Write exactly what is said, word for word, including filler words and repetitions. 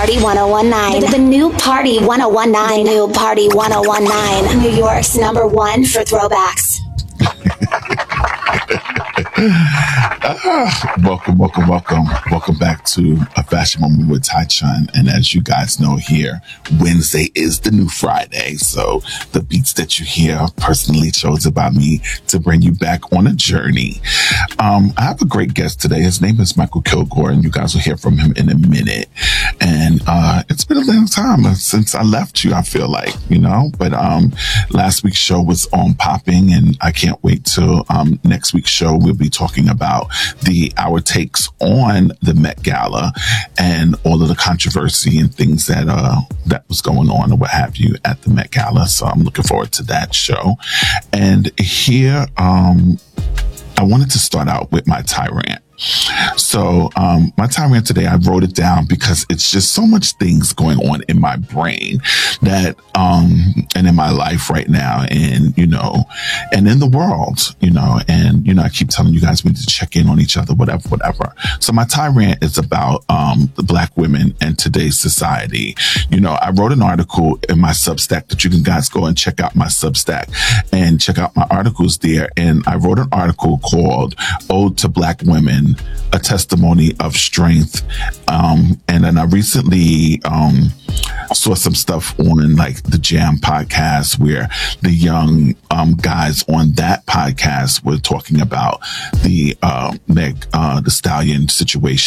Party ten nineteen. The, the new Party ten nineteen. The new Party ten nineteen. New York's number one for throwbacks. uh, welcome, welcome, welcome. Welcome back to A Fashion Moment with Tai Chun. And as you guys know here, Wednesday is the new Friday. So the beats that you hear are personally chosen by me to bring you back on a journey. Um, I have a great guest today. His name is Michael Kilgore, and you guys will hear from him in a minute. And uh, it's been a long time since I left you, I feel like, you know. But um, last week's show was on popping, and I can't wait till um, next week's show. We'll be talking about the our takes on the Met Gala and all of the controversy and things that uh that was going on or what have you at the Met Gala. So I'm looking forward to that show. And here, um, I wanted to start out with my tyrant. So um, my tyrant today, I wrote it down because it's just so much things going on in my brain that um, and in my life right now, and you know, and in the world, you know, and you know, I keep telling you guys we need to check in on each other, whatever, whatever. So my tyrant is about um, the Black women and today's society. You know, I wrote an article in my Substack that you can guys go and check out my Substack and check out my articles there. And I wrote an article called "Ode to Black Women: A Testimony of Strength." Um, and then I recently um, saw some stuff on like the Jam podcast where the young um, guys on that podcast were talking about the uh, Meg uh, the Stallion situation.